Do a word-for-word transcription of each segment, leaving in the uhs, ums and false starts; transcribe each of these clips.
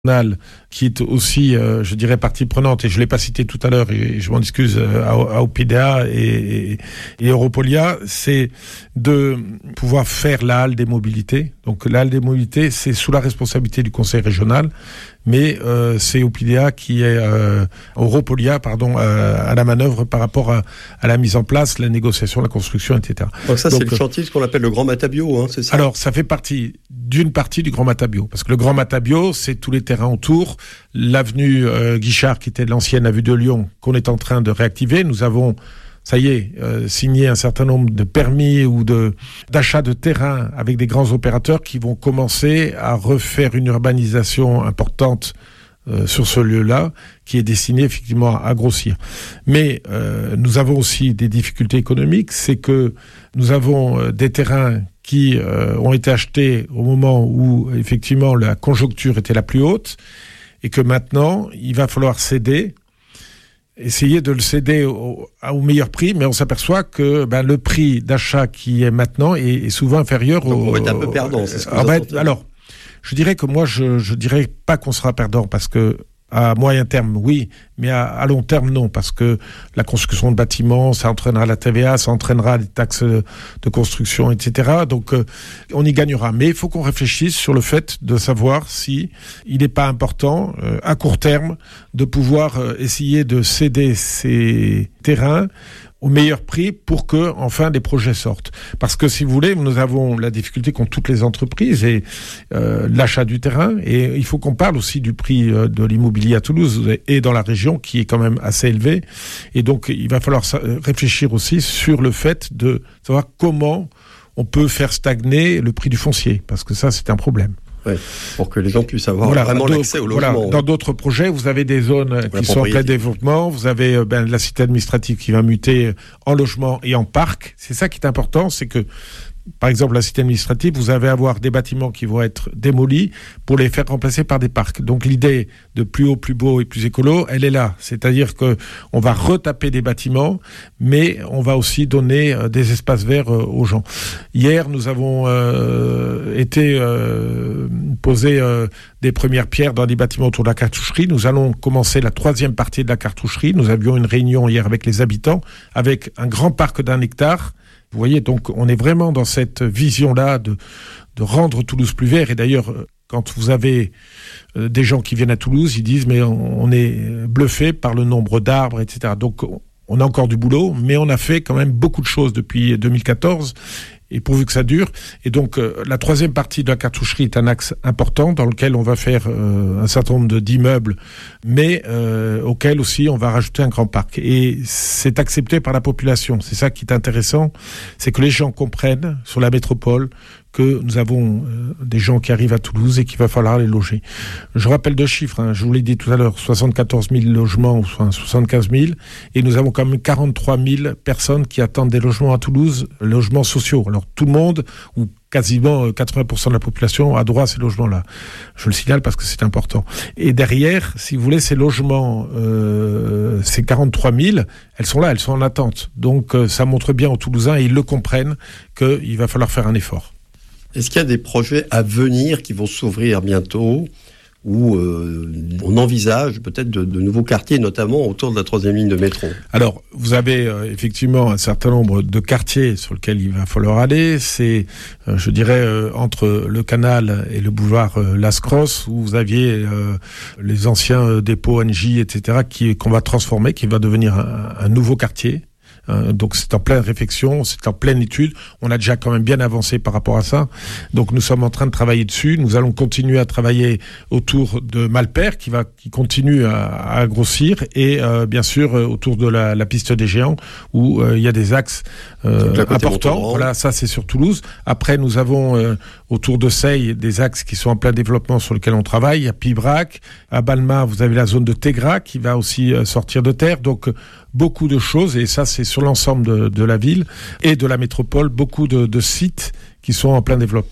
qui est aussi, euh, je dirais, partie prenante, et je ne l'ai pas cité tout à l'heure, et je m'en excuse, euh, à, à O P D A et, et, et Europolia, c'est de pouvoir faire la halle des mobilités. Donc la halle des mobilités, c'est sous la responsabilité du conseil régional, mais euh, c'est O P D A qui est, euh, Europolia, pardon, euh, à la manœuvre par rapport à, à la mise en place, la négociation, la construction, et cetera. Donc ça, Donc, c'est le chantier, ce qu'on appelle le Grand Matabio, hein, c'est ça? Alors, ça fait partie d'une partie du Grand Matabio, parce que le Grand Matabio, c'est tous les terrains autour, l'avenue euh, Guichard, qui était l'ancienne avenue de Lyon, qu'on est en train de réactiver. Nous avons, ça y est, euh, signé un certain nombre de permis ou de d'achat de terrain avec des grands opérateurs qui vont commencer à refaire une urbanisation importante euh, sur ce lieu-là, qui est destiné effectivement à grossir. Mais euh, nous avons aussi des difficultés économiques, c'est que nous avons euh, des terrains qui euh, ont été achetés au moment où effectivement la conjoncture était la plus haute, et que maintenant il va falloir céder, essayer de le céder au, au meilleur prix, mais on s'aperçoit que ben, le prix d'achat qui est maintenant est, est souvent inférieur. Donc au... on va être un peu perdant, c'est ce que ah, vous ben, entendez. Alors, je dirais que moi, je je dirais pas qu'on sera perdant, parce que à moyen terme, oui, mais à, à long terme, non, parce que la construction de bâtiments, ça entraînera la T V A, ça entraînera les taxes de construction, et cetera. Donc, euh, on y gagnera. Mais il faut qu'on réfléchisse sur le fait de savoir si il n'est pas important, euh, à court terme, de pouvoir euh, essayer de céder ces terrains au meilleur prix pour que, enfin, des projets sortent. Parce que, si vous voulez, nous avons la difficulté qu'ont toutes les entreprises et euh, l'achat du terrain. Et il faut qu'on parle aussi du prix euh, de l'immobilier à Toulouse et dans la région, qui est quand même assez élevé. Et donc, il va falloir réfléchir aussi sur le fait de savoir comment on peut faire stagner le prix du foncier. Parce que ça, c'est un problème. Ouais, pour que les gens puissent avoir voilà, vraiment l'accès au logement. Voilà. Dans d'autres projets, vous avez des zones qui sont en plein développement, vous avez ben, la cité administrative qui va muter en logement et en parc. C'est ça qui est important, c'est que, par exemple, la cité administrative, vous allez avoir des bâtiments qui vont être démolis pour les faire remplacer par des parcs. Donc l'idée de plus haut, plus beau et plus écolo, elle est là. C'est-à-dire que on va retaper des bâtiments, mais on va aussi donner euh, des espaces verts euh, aux gens. Hier, nous avons euh, été euh, poser euh, des premières pierres dans des bâtiments autour de la cartoucherie. Nous allons commencer la troisième partie de la cartoucherie. Nous avions une réunion hier avec les habitants, avec un grand parc d'un hectare. Vous voyez, donc on est vraiment dans cette vision-là de, de rendre Toulouse plus vert. Et d'ailleurs, quand vous avez euh, des gens qui viennent à Toulouse, ils disent mais on, on est bluffé par le nombre d'arbres, et cetera. Donc on a encore du boulot, mais on a fait quand même beaucoup de choses depuis deux mille quatorze. Et pourvu que ça dure. Et donc, euh, la troisième partie de la cartoucherie est un axe important dans lequel on va faire euh, un certain nombre de, d'immeubles, mais euh, auquel aussi on va rajouter un grand parc. Et c'est accepté par la population. C'est ça qui est intéressant, c'est que les gens comprennent sur la métropole que nous avons euh, des gens qui arrivent à Toulouse et qu'il va falloir les loger. Je rappelle deux chiffres, hein, je vous l'ai dit tout à l'heure, soixante-quatorze mille logements, ou soixante-quinze mille, et nous avons quand même quarante-trois mille personnes qui attendent des logements à Toulouse, logements sociaux. Alors tout le monde, ou quasiment quatre-vingts pour cent de la population a droit à ces logements-là. Je le signale parce que c'est important. Et derrière, si vous voulez, ces logements, euh, ces quarante-trois mille, elles sont là, elles sont en attente. Donc euh, ça montre bien aux Toulousains, et ils le comprennent, qu'il va falloir faire un effort. Est-ce qu'il y a des projets à venir qui vont s'ouvrir bientôt, où euh, on envisage peut-être de, de nouveaux quartiers, notamment autour de la troisième ligne de métro? Alors, vous avez euh, effectivement un certain nombre de quartiers sur lesquels il va falloir aller. C'est, euh, je dirais, euh, entre le canal et le boulevard euh, Las-Crosse, où vous aviez euh, les anciens euh, dépôts N J, et cetera, qui, qu'on va transformer, qui va devenir un, un nouveau quartier. Euh, donc c'est en pleine réflexion, c'est en pleine étude. On a déjà quand même bien avancé par rapport à ça. Donc nous sommes en train de travailler dessus. Nous allons continuer à travailler autour de Malpère, qui va, qui continue à, à grossir, et euh, bien sûr euh, autour de la, la piste des Géants, où euh, il y a des axes euh, importants. Voilà, ça c'est sur Toulouse. Après nous avons euh, autour de Seille des axes qui sont en plein développement sur lesquels on travaille. À Pibrac, à Balma, vous avez la zone de Tégra qui va aussi euh, sortir de terre. Donc beaucoup de choses, et ça c'est sur l'ensemble de, de la ville et de la métropole, beaucoup de, de sites qui sont en plein développement.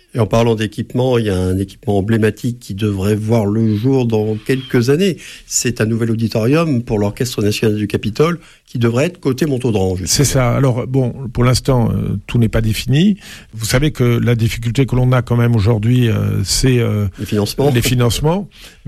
Et en parlant d'équipement, il y a un équipement emblématique qui devrait voir le jour dans quelques années. C'est un nouvel auditorium pour l'Orchestre national du Capitole qui devrait être côté Montaudran. C'est ça. Alors, bon, pour l'instant, euh, tout n'est pas défini. Vous savez que la difficulté que l'on a quand même aujourd'hui, euh, c'est euh, les financements. Les financements.